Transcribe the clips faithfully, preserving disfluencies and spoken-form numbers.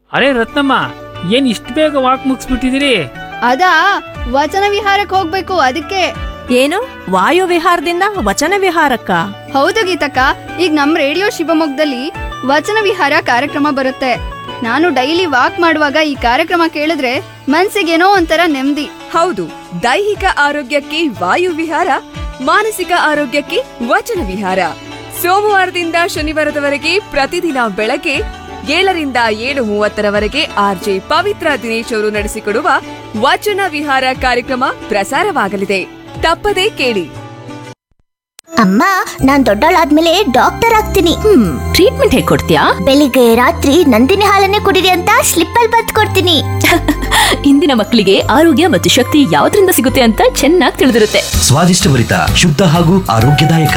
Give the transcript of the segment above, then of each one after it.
ಅರೆ ರತ್ನಮ್ಮ, ಏನ್ ಇಷ್ಟು ಬೇಗ ವಾಕ್ ಮುಗಿಸ್ಬಿಟ್ಟಿದಿರಿ? ಅದಾ ವಚನ ವಿಹಾರಕ್ಕೆ ಹೋಗ್ಬೇಕು ಅದಕ್ಕೆ. ಏನು ವಾಯು ವಿಹಾರದಿಂದ ವಚನ ವಿಹಾರಕ್ಕ? ಹೌದು ಗೀತಕ್ಕ, ಈಗ ನಮ್ ರೇಡಿಯೋ ಶಿವಮೊಗ್ಗದಲ್ಲಿ ವಚನ ವಿಹಾರ ಕಾರ್ಯಕ್ರಮ ಬರುತ್ತೆ. ನಾನು ಡೈಲಿ ವಾಕ್ ಮಾಡುವಾಗ ಈ ಕಾರ್ಯಕ್ರಮ ಕೇಳಿದ್ರೆ ಮನ್ಸಿಗೇನೋ ಒಂಥರ ನೆಮ್ಮದಿ. ಹೌದು, ದೈಹಿಕ ಆರೋಗ್ಯಕ್ಕೆ ವಾಯು ವಿಹಾರ, ಮಾನಸಿಕ ಆರೋಗ್ಯಕ್ಕೆ ವಚನ ವಿಹಾರ. ಸೋಮವಾರದಿಂದ ಶನಿವಾರದವರೆಗೆ ಪ್ರತಿದಿನ ಬೆಳಗ್ಗೆ ಏಳರಿಂದ ಏಳು ಮೂವತ್ತರವರೆಗೆ ಆರ್ಜೆ ಪವಿತ್ರ ದಿನೇಶ್ ಅವರು ನಡೆಸಿಕೊಡುವ ವಚನ ವಿಹಾರ ಕಾರ್ಯಕ್ರಮ ಪ್ರಸಾರವಾಗಲಿದೆ. ತಪ್ಪದೇ ಕೇಳಿ. ಅಮ್ಮ, ನಾನ್ ದೊಡ್ಡವಳಾದ್ಮೇಲೆ ಡಾಕ್ಟರ್ ಆಗ್ತೀನಿ. ಹ್ಮ್ ಟ್ರೀಟ್ಮೆಂಟ್ ಹೇಗ್ ಕೊಡ್ತೀಯಾ? ಬೆಳಿಗ್ಗೆ ರಾತ್ರಿ ನಂದಿನಿ ಹಾಲನ್ನೇ ಕುಡಿರಿ ಅಂತ ಸ್ಲಿಪ್ ಅಲ್ಲಿ ಬರೆದು ಕೊಡ್ತೀನಿ. ಇಂದಿನ ಮಕ್ಕಳಿಗೆ ಆರೋಗ್ಯ ಮತ್ತು ಶಕ್ತಿ ಯಾವ್ದ್ರಿಂದ ಸಿಗುತ್ತೆ ಅಂತ ಚೆನ್ನಾಗಿ ತಿಳಿದಿರುತ್ತೆ. ಸ್ವಾದಿಷ್ಟಭರಿತ, ಶುದ್ಧ ಹಾಗೂ ಆರೋಗ್ಯದಾಯಕ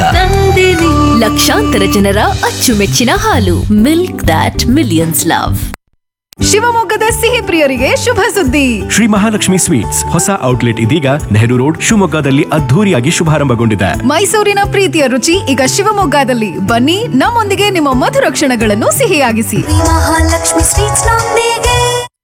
ಲಕ್ಷಾಂತರ ಜನರ ಅಚ್ಚುಮೆಚ್ಚಿನ ಹಾಲು. Milk that millions love. ಶಿವಮೊಗ್ಗದ ಸಿಹಿ ಪ್ರಿಯರಿಗೆ ಶುಭ ಸುದ್ದಿ. ಶ್ರೀ ಮಹಾಲಕ್ಷ್ಮಿ ಸ್ವೀಟ್ಸ್ ಹೊಸ ಔಟ್ಲೆಟ್ ಇದೀಗ ನೆಹರು ರೋಡ್ ಶಿವಮೊಗ್ಗದಲ್ಲಿ ಅದ್ಧೂರಿಯಾಗಿ ಶುಭಾರಂಭಗೊಂಡಿದೆ. ಮೈಸೂರಿನ ಪ್ರೀತಿಯ ರುಚಿ ಈಗ ಶಿವಮೊಗ್ಗದಲ್ಲಿ. ಬನ್ನಿ, ನಮ್ಮೊಂದಿಗೆ ನಿಮ್ಮ ಮಧುರ ಕ್ಷಣಗಳನ್ನು ಸಿಹಿಯಾಗಿಸಿ. ಮಹಾಲಕ್ಷ್ಮಿ ಸ್ವೀಟ್ಸ್ ನೊಂದಿಗೆ.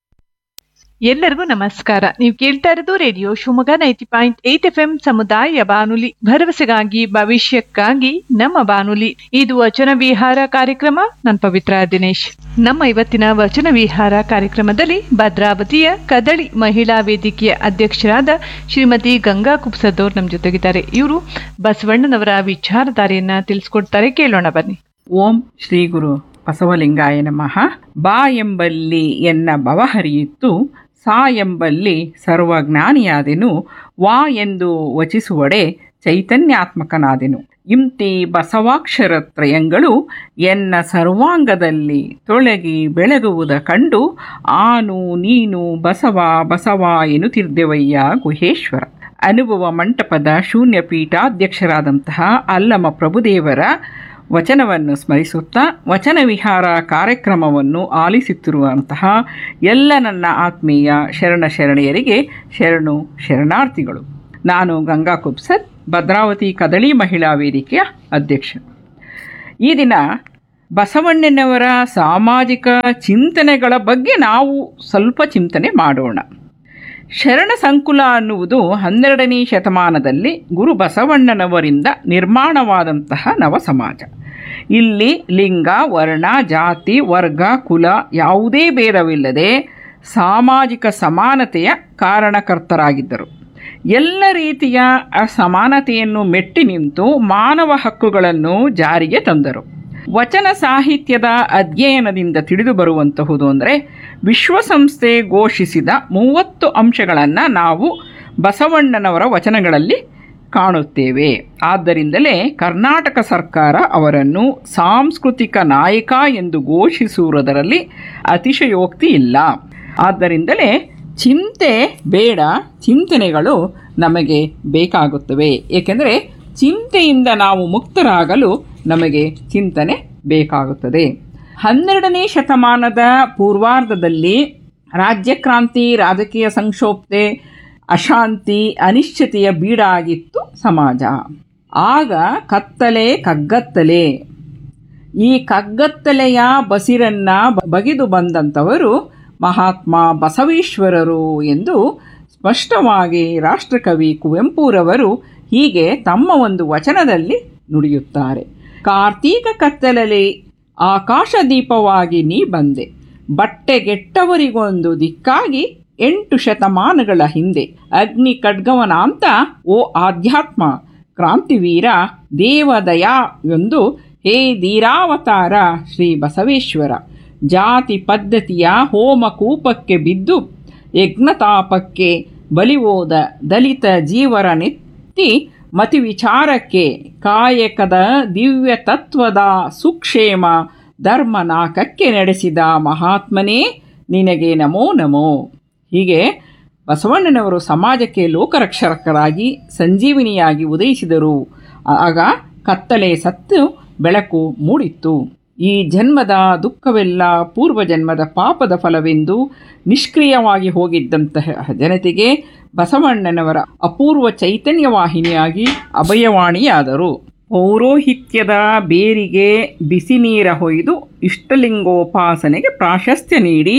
ಎಲ್ಲರಿಗೂ ನಮಸ್ಕಾರ. ನೀವು ಕೇಳ್ತಾ ಇರೋದು radio Shivamogga ninety point eight F M ಸಮುದಾಯ ಬಾನುಲಿ, ಭರವಸೆಗಾಗಿ ಭವಿಷ್ಯಕ್ಕಾಗಿ ನಮ್ಮ ಬಾನುಲಿ. ಇದು ವಚನ ವಿಹಾರ ಕಾರ್ಯಕ್ರಮ. ನಾನು ಪವಿತ್ರ ದಿನೇಶ್. ನಮ್ಮ ಇವತ್ತಿನ ವಚನ ವಿಹಾರ ಕಾರ್ಯಕ್ರಮದಲ್ಲಿ ಭದ್ರಾವತಿಯ ಕದಳಿ ಮಹಿಳಾ ವೇದಿಕೆಯ ಅಧ್ಯಕ್ಷರಾದ ಶ್ರೀಮತಿ ಗಂಗಾ ಕುಪ್ಸದವ್ರು ನಮ್ಮ ಜೊತೆಗಿದ್ದಾರೆ. ಇವರು ಬಸವಣ್ಣನವರ ವಿಚಾರಧಾರೆಯನ್ನ ತಿಳಿಸ್ಕೊಡ್ತಾರೆ. ಕೇಳೋಣ ಬನ್ನಿ. ಓಂ ಶ್ರೀ ಗುರು ಬಸವಲಿಂಗಾಯ ನಮಃ. ಬಾ ಎಂಬಲ್ಲಿ ಎನ್ನ ಭವಹರಿಯಿತ್ತು, ಸಾ ಎಂಬಲ್ಲಿ ಸರ್ವಜ್ಞಾನಿಯಾದೆನು, ವಾ ಎಂದು ವಚಿಸುವಡೆ ಚೈತನ್ಯಾತ್ಮಕನಾದೆನು. ಇಂತಿ ಬಸವಾಕ್ಷರತ್ರಯಗಳು ಎನ್ನ ಸರ್ವಾಂಗದಲ್ಲಿ ತೊಳಗಿ ಬೆಳಗುವುದ ಕಂಡು, ಆನು ನೀನು ಬಸವ ಬಸವ ಎನ್ನುತ್ತಿರ್ದೆವಯ್ಯ ಗುಹೇಶ್ವರ. ಅನುಭವ ಮಂಟಪದ ಶೂನ್ಯ ಪೀಠಾಧ್ಯಕ್ಷರಾದಂತಹ ಅಲ್ಲಮ ಪ್ರಭುದೇವರ ವಚನವನ್ನು ಸ್ಮರಿಸುತ್ತಾ ವಚನ ವಿಹಾರ ಕಾರ್ಯಕ್ರಮವನ್ನು ಆಲಿಸುತ್ತಿರುವಂತಹ ಎಲ್ಲ ನನ್ನ ಆತ್ಮೀಯ ಶರಣ ಶರಣೆಯರಿಗೆ ಶರಣು ಶರಣಾರ್ಥಿಗಳು. ನಾನು ಗಂಗಾ ಕುಪ್ಸದ್, ಭದ್ರಾವತಿ ಕದಳಿ ಮಹಿಳಾ ವೇದಿಕೆಯ ಅಧ್ಯಕ್ಷ. ಈ ದಿನ ಬಸವಣ್ಣನವರ ಸಾಮಾಜಿಕ ಚಿಂತನೆಗಳ ಬಗ್ಗೆ ನಾವು ಸ್ವಲ್ಪ ಚಿಂತನೆ ಮಾಡೋಣ. ಶರಣ ಸಂಕುಲ ಅನ್ನುವುದು ಹನ್ನೆರಡನೇ ಶತಮಾನದಲ್ಲಿ ಗುರು ಬಸವಣ್ಣನವರಿಂದ ನಿರ್ಮಾಣವಾದಂತಹ ನವ ಸಮಾಜ. ಇಲ್ಲಿ ಲಿಂಗ, ವರ್ಣ, ಜಾತಿ, ವರ್ಗ, ಕುಲ ಯಾವುದೇ ಭೇದವಿಲ್ಲದೆ ಸಾಮಾಜಿಕ ಸಮಾನತೆಯ ಕಾರಣಕರ್ತರಾಗಿದ್ದರು. ಎಲ್ಲ ರೀತಿಯ ಅಸಮಾನತೆಯನ್ನು ಮೆಟ್ಟಿ ನಿಂತು ಮಾನವ ಹಕ್ಕುಗಳನ್ನು ಜಾರಿಗೆ ತಂದರು. ವಚನ ಸಾಹಿತ್ಯದ ಅಧ್ಯಯನದಿಂದ ತಿಳಿದು ಬರುವಂತಹುದು ಅಂದರೆ, ವಿಶ್ವಸಂಸ್ಥೆ ಘೋಷಿಸಿದ ಮೂವತ್ತು ಅಂಶಗಳನ್ನು ನಾವು ಬಸವಣ್ಣನವರ ವಚನಗಳಲ್ಲಿ ಕಾಣುತ್ತೇವೆ. ಆದ್ದರಿಂದಲೇ ಕರ್ನಾಟಕ ಸರ್ಕಾರ ಅವರನ್ನು ಸಾಂಸ್ಕೃತಿಕ ನಾಯಕ ಎಂದು ಘೋಷಿಸುವುದರಲ್ಲಿ ಅತಿಶಯೋಕ್ತಿ ಇಲ್ಲ. ಆದ್ದರಿಂದಲೇ ಚಿಂತೆ ಬೇಡ, ಚಿಂತನೆಗಳು ನಮಗೆ ಬೇಕಾಗುತ್ತವೆ. ಏಕೆಂದರೆ ಚಿಂತೆಯಿಂದ ನಾವು ಮುಕ್ತರಾಗಲು ನಮಗೆ ಚಿಂತನೆ ಬೇಕಾಗುತ್ತದೆ. ಹನ್ನೆರಡನೇ ಶತಮಾನದ ಪೂರ್ವಾರ್ಧದಲ್ಲಿ ರಾಜ್ಯಕ್ರಾಂತಿ, ರಾಜಕೀಯ ಸಂಕ್ಷೋಭತೆ, ಅಶಾಂತಿ, ಅನಿಶ್ಚಿತೆಯ ಬೀಡಾಗಿತ್ತು ಸಮಾಜ. ಆಗ ಕತ್ತಲೆ ಕಗ್ಗತ್ತಲೆ. ಈ ಕಗ್ಗತ್ತಲೆಯ ಬಸಿರನ್ನ ಬಗೆದು ಬಂದಂಥವರು ಮಹಾತ್ಮ ಬಸವೇಶ್ವರರು ಎಂದು ಸ್ಪಷ್ಟವಾಗಿ ರಾಷ್ಟ್ರಕವಿ ಕುವೆಂಪುರವರು ಹೀಗೆ ತಮ್ಮ ಒಂದು ವಚನದಲ್ಲಿ ನುಡಿಯುತ್ತಾರೆ. ಕಾರ್ತೀಕ ಕತ್ತಲಲ್ಲಿ ಆಕಾಶ ದೀಪವಾಗಿ ನೀ ಬಂದೆ, ಬಟ್ಟೆಗೆಟ್ಟವರಿಗೊಂದು ದಿಕ್ಕಾಗಿ ಎಂಟು ಶತಮಾನಗಳ ಹಿಂದೆ. ಅಗ್ನಿ ಖಡ್ಗವನಾಂತ ಓ ಆಧ್ಯಾತ್ಮ ಕ್ರಾಂತಿವೀರ, ದೇವದಯಾ ಎಂದು ಹೇ ಧೀರಾವತಾರ ಶ್ರೀ ಬಸವೇಶ್ವರ. ಜಾತಿ ಪದ್ಧತಿಯ ಹೋಮಕೂಪಕ್ಕೆ ಬಿದ್ದು ಯಜ್ಞತಾಪಕ್ಕೆ ಬಲಿಹೋದ ದಲಿತ ಜೀವರ ನೆತ್ತಿ ಮತಿ ವಿಚಾರಕ್ಕೆ ಕಾಯಕದ ದಿವ್ಯ ತತ್ವದ ಸುಕ್ಷೇಮ ಧರ್ಮ ನಾಕಕ್ಕೆ ನಡೆಸಿದ ಮಹಾತ್ಮನೇ ನಿನಗೆ ನಮೋ ನಮೋ. ಹೀಗೆ ಬಸವಣ್ಣನವರು ಸಮಾಜಕ್ಕೆ ಲೋಕರಕ್ಷಕರಾಗಿ ಸಂಜೀವಿನಿಯಾಗಿ ಉದಯಿಸಿದರು. ಆಗ ಕತ್ತಲೆ ಸತ್ತು ಬೆಳಕು ಮೂಡಿತ್ತು. ಈ ಜನ್ಮದ ದುಃಖವೆಲ್ಲ ಪೂರ್ವ ಜನ್ಮದ ಪಾಪದ ಫಲವೆಂದು ನಿಷ್ಕ್ರಿಯವಾಗಿ ಹೋಗಿದ್ದಂತಹ ಜನತೆಗೆ ಬಸವಣ್ಣನವರ ಅಪೂರ್ವ ಚೈತನ್ಯವಾಹಿನಿಯಾಗಿ ಅಭಯವಾಣಿಯಾದರು. ಪೌರೋಹಿತ್ಯದ ಬೇರಿಗೆ ಬಿಸಿ ನೀರ ಹೊಯ್ದು ಇಷ್ಟಲಿಂಗೋಪಾಸನೆಗೆ ಪ್ರಾಶಸ್ತ್ಯ ನೀಡಿ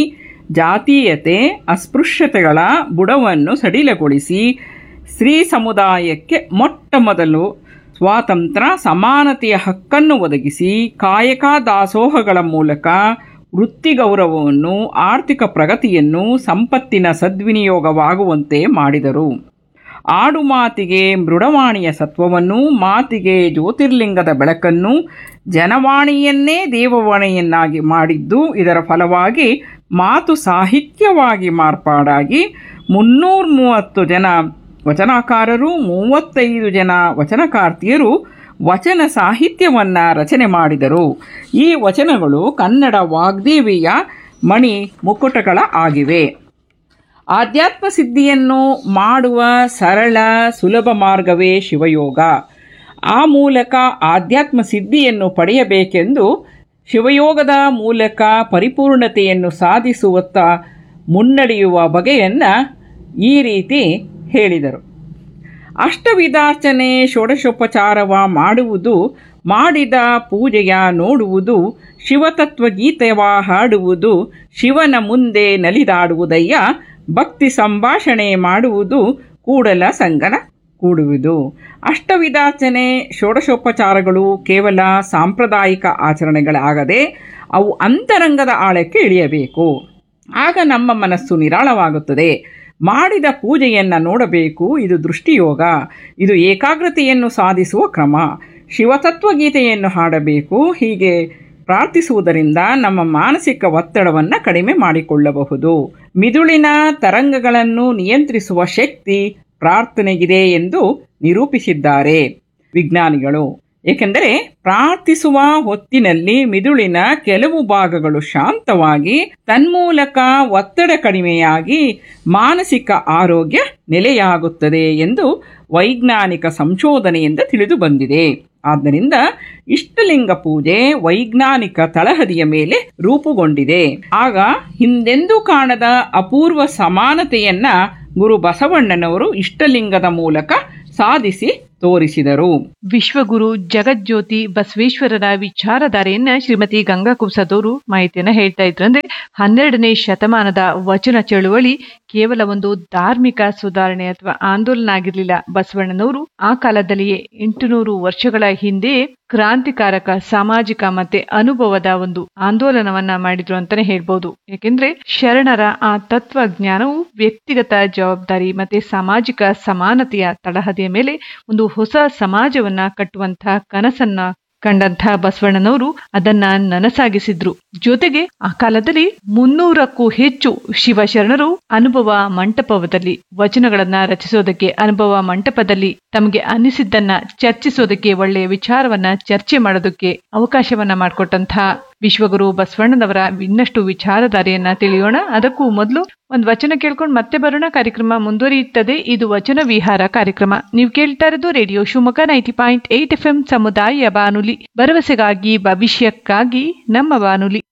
ಜಾತೀಯತೆ ಅಸ್ಪೃಶ್ಯತೆಗಳ ಬುಡವನ್ನು ಸಡಿಲಗೊಳಿಸಿ ಸ್ತ್ರೀ ಸಮುದಾಯಕ್ಕೆ ಮೊಟ್ಟ ಮೊದಲು ಸ್ವಾತಂತ್ರ್ಯ ಸಮಾನತೆಯ ಹಕ್ಕನ್ನು ಒದಗಿಸಿ ಕಾಯಕ ದಾಸೋಹಗಳ ಮೂಲಕ ವೃತ್ತಿ ಗೌರವವನ್ನು, ಆರ್ಥಿಕ ಪ್ರಗತಿಯನ್ನು, ಸಂಪತ್ತಿನ ಸದ್ವಿನಿಯೋಗವಾಗುವಂತೆ ಮಾಡಿದರು. ಆಡು ಮಾತಿಗೆ ಮೃಡವಾಣಿಯ ಸತ್ವವನ್ನು, ಮಾತಿಗೆ ಜ್ಯೋತಿರ್ಲಿಂಗದ ಬೆಳಕನ್ನು, ಜನವಾಣಿಯನ್ನೇ ದೇವವಾಣಿಯನ್ನಾಗಿ ಮಾಡಿದ್ದು ಇದರ ಫಲವಾಗಿ ಮಾತು ಸಾಹಿತ್ಯವಾಗಿ ಮಾರ್ಪಾಡಾಗಿ ಮುನ್ನೂರ ಮೂವತ್ತು ಜನ ವಚನಕಾರರು, ಮೂವತ್ತೈದು ಜನ ವಚನಕಾರ್ತಿಯರು ವಚನ ಸಾಹಿತ್ಯವನ್ನು ರಚನೆ ಮಾಡಿದರು. ಈ ವಚನಗಳು ಕನ್ನಡ ವಾಗ್ದೇವಿಯ ಮಣಿ ಮುಕುಟಗಳ ಆಗಿವೆ. ಆಧ್ಯಾತ್ಮ ಸಿದ್ಧಿಯನ್ನು ಮಾಡುವ ಸರಳ ಸುಲಭ ಮಾರ್ಗವೇ ಶಿವಯೋಗ. ಆ ಮೂಲಕ ಆಧ್ಯಾತ್ಮ ಸಿದ್ಧಿಯನ್ನು ಪಡೆಯಬೇಕೆಂದು ಶಿವಯೋಗದ ಮೂಲಕ ಪರಿಪೂರ್ಣತೆಯನ್ನು ಸಾಧಿಸುವತ್ತ ಮುನ್ನಡೆಯುವ ಬಗೆಯನ್ನು ಈ ರೀತಿ ಹೇಳಿದರು. ಅಷ್ಟವಿಧಾರ್ಚನೆ ಷೋಡಶೋಪಚಾರವ ಮಾಡುವುದು, ಮಾಡಿದ ಪೂಜೆಯ ನೋಡುವುದು, ಶಿವತತ್ವಗೀತೆವ ಹಾಡುವುದು, ಶಿವನ ಮುಂದೆ ನಲಿದಾಡುವುದಯ್ಯ, ಭಕ್ತಿ ಸಂಭಾಷಣೆ ಮಾಡುವುದು, ಕೂಡಲ ಸಂಗನ ಕೂಡುವುದು. ಅಷ್ಟವಿಧಾರ್ಚನೆ ಷೋಡಶೋಪಚಾರಗಳು ಕೇವಲ ಸಾಂಪ್ರದಾಯಿಕ ಆಚರಣೆಗಳಾಗದೆ ಅವು ಅಂತರಂಗದ ಆಳಕ್ಕೆ ಇಳಿಯಬೇಕು. ಆಗ ನಮ್ಮ ಮನಸ್ಸು ನಿರಾಳವಾಗುತ್ತದೆ. ಮಾಡಿದ ಪೂಜೆಯನ್ನು ನೋಡಬೇಕು. ಇದು ದೃಷ್ಟಿಯೋಗ. ಇದು ಏಕಾಗ್ರತೆಯನ್ನು ಸಾಧಿಸುವ ಕ್ರಮ. ಶಿವತತ್ವಗೀತೆಯನ್ನು ಹಾಡಬೇಕು. ಹೀಗೆ ಪ್ರಾರ್ಥಿಸುವುದರಿಂದ ನಮ್ಮ ಮಾನಸಿಕ ಒತ್ತಡವನ್ನು ಕಡಿಮೆ ಮಾಡಿಕೊಳ್ಳಬಹುದು. ಮಿದುಳಿನ ತರಂಗಗಳನ್ನು ನಿಯಂತ್ರಿಸುವ ಶಕ್ತಿ ಪ್ರಾರ್ಥನೆಗಿದೆ ಎಂದು ನಿರೂಪಿಸಿದ್ದಾರೆ ವಿಜ್ಞಾನಿಗಳು. ಏಕೆಂದರೆ ಪ್ರಾರ್ಥಿಸುವ ಹೊತ್ತಿನಲ್ಲಿ ಮಿದುಳಿನ ಕೆಲವು ಭಾಗಗಳು ಶಾಂತವಾಗಿ ತನ್ಮೂಲಕ ಒತ್ತಡ ಕಡಿಮೆಯಾಗಿ ಮಾನಸಿಕ ಆರೋಗ್ಯ ನೆಲೆಯಾಗುತ್ತದೆ ಎಂದು ವೈಜ್ಞಾನಿಕ ಸಂಶೋಧನೆಯಿಂದ ತಿಳಿದು ಬಂದಿದೆ. ಆದ್ದರಿಂದ ಇಷ್ಟಲಿಂಗ ಪೂಜೆ ವೈಜ್ಞಾನಿಕ ತಳಹದಿಯ ಮೇಲೆ ರೂಪುಗೊಂಡಿದೆ. ಆಗ ಹಿಂದೆಂದೂ ಕಾಣದ ಅಪೂರ್ವ ಸಮಾನತೆಯನ್ನ ಗುರು ಬಸವಣ್ಣನವರು ಇಷ್ಟಲಿಂಗದ ಮೂಲಕ ಸಾಧಿಸಿ ತೋರಿಸಿದರು. ವಿಶ್ವಗುರು ಜಗಜ್ಯೋತಿ ಬಸವೇಶ್ವರರ ವಿಚಾರಧಾರೆಯನ್ನ ಶ್ರೀಮತಿ ಗಂಗಾ ಕುಬ್ಸದವರು ಮಾಹಿತಿಯನ್ನ ಹೇಳ್ತಾ ಇದ್ರು. ಅಂದ್ರೆ ಹನ್ನೆರಡನೇ ಶತಮಾನದ ವಚನ ಚಳುವಳಿ ಕೇವಲ ಒಂದು ಧಾರ್ಮಿಕ ಸುಧಾರಣೆ ಅಥವಾ ಆಂದೋಲನ ಆಗಿರ್ಲಿಲ್ಲ. ಬಸವಣ್ಣನವರು ಆ ಕಾಲದಲ್ಲಿಯೇ ಎಂಟುನೂರು ವರ್ಷಗಳ ಹಿಂದೆ ಕ್ರಾಂತಿಕಾರಕ ಸಾಮಾಜಿಕ ಮತ್ತೆ ಅನುಭವದ ಒಂದು ಆಂದೋಲನವನ್ನ ಮಾಡಿದ್ರು ಅಂತಾನೆ ಹೇಳ್ಬೋದು. ಯಾಕೆಂದ್ರೆ ಶರಣರ ಆ ತತ್ವಜ್ಞಾನವು ವ್ಯಕ್ತಿಗತ ಜವಾಬ್ದಾರಿ ಮತ್ತೆ ಸಾಮಾಜಿಕ ಸಮಾನತೆಯ ತಳಹದಿಯ ಮೇಲೆ ಒಂದು ಹೊಸ ಸಮಾಜವನ್ನ ಕಟ್ಟುವಂತಹ ಕನಸನ್ನ ಕಂಡಂತಹ ಬಸವಣ್ಣನವರು ಅದನ್ನ ನನಸಾಗಿಸಿದ್ರು. ಜೊತೆಗೆ ಆ ಕಾಲದಲ್ಲಿ ಮುನ್ನೂರಕ್ಕೂ ಹೆಚ್ಚು ಶಿವಶರಣರು ಅನುಭವ ಮಂಟಪದಲ್ಲಿ ವಚನಗಳನ್ನ ರಚಿಸೋದಕ್ಕೆ, ಅನುಭವ ಮಂಟಪದಲ್ಲಿ ತಮಗೆ ಅನಿಸಿದ್ದನ್ನ ಚರ್ಚಿಸೋದಕ್ಕೆ, ಒಳ್ಳೆಯ ವಿಚಾರವನ್ನ ಚರ್ಚೆ ಮಾಡೋದಕ್ಕೆ ಅವಕಾಶವನ್ನ ಮಾಡಿಕೊಟ್ಟಂತಹ ವಿಶ್ವಗುರು ಬಸವಣ್ಣನವರ ಇನ್ನಷ್ಟು ವಿಚಾರಧಾರೆಯನ್ನ ತಿಳಿಯೋಣ. ಅದಕ್ಕೂ ಮೊದಲು ಒಂದು ವಚನ ಕೇಳ್ಕೊಂಡು ಮತ್ತೆ ಬರೋಣ. ಕಾರ್ಯಕ್ರಮ ಮುಂದುವರಿಯುತ್ತದೆ. ಇದು ವಚನ ವಿಹಾರ ಕಾರ್ಯಕ್ರಮ. ನೀವು ಕೇಳ್ತಾ ಇರೋದು radio Shivamogga ninety point eight F M ಸಮುದಾಯ ಬಾನುಲಿ, ಭರವಸೆಗಾಗಿ ಭವಿಷ್ಯಕ್ಕಾಗಿ ನಮ್ಮ ಬಾನುಲಿ.